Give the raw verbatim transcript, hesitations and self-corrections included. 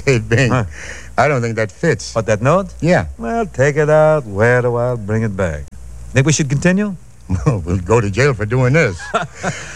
Hey, Bing, Huh. I don't think that fits. What, that note? Yeah. Well, take it out, wear it a while, bring it back. Think we should continue? We'll go to jail for doing this.